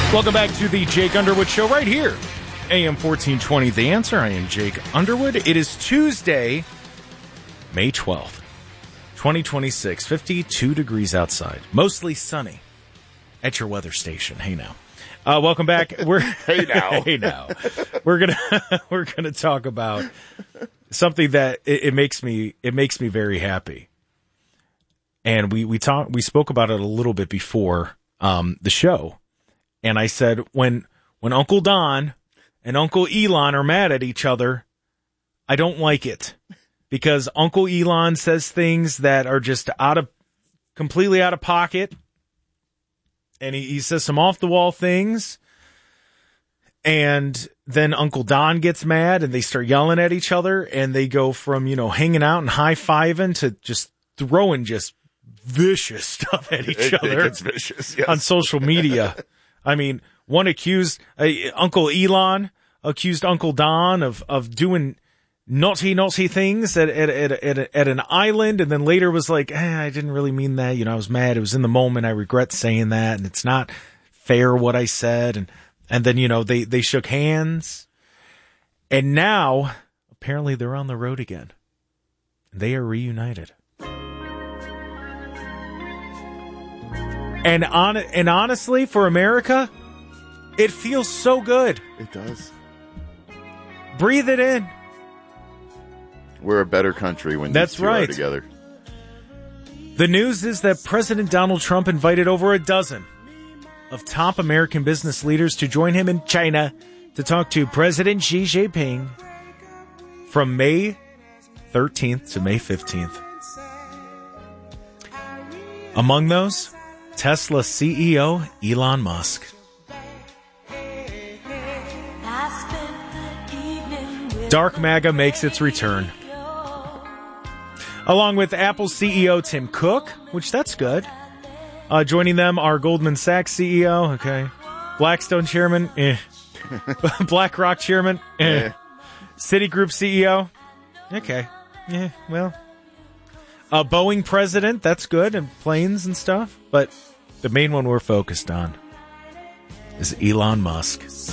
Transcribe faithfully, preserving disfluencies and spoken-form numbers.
Welcome back to the Jake Underwood Show right here. A M fourteen twenty, The Answer. I am Jake Underwood. It is Tuesday, May twelfth, twenty twenty-six, fifty-two degrees outside. Mostly sunny at your weather station. Hey now. Uh, welcome back. We're Hey now. Hey now. We're gonna we're gonna talk about something that it, it makes me it makes me very happy. And we we talked we spoke about it a little bit before um, the show. And I said, when when Uncle Don and Uncle Elon are mad at each other, I don't like it. Because Uncle Elon says things that are just out of, completely out of pocket. And he, he says some off-the-wall things. And then Uncle Don gets mad and they start yelling at each other. And they go from, you know, hanging out and high-fiving to just throwing just vicious stuff at each it, other it gets vicious, yes. on social media. I mean, one accused, uh, Uncle Elon accused Uncle Don of, of doing naughty, naughty things at, at, at, at, at an island, and then later was like, eh, I didn't really mean that. You know, I was mad. It was in the moment. I regret saying that, and it's not fair what I said. And, and then, you know, they, they shook hands. And now, apparently they're on the road again. They are reunited. And on and honestly, for America, it feels so good. It does. Breathe it in. We're a better country when That's these two right. are together. The news is that President Donald Trump invited over a dozen of top American business leaders to join him in China to talk to President Xi Jinping from May thirteenth to May fifteenth. Among those, Tesla C E O Elon Musk. Dark MAGA makes its return. Along with Apple C E O Tim Cook, which that's good. Uh, joining them are Goldman Sachs C E O, okay. Blackstone Chairman, eh. BlackRock Chairman, eh. Eh. Citigroup C E O, okay. Yeah, well. Uh, Boeing President, that's good, and planes and stuff. But the main one we're focused on is Elon Musk.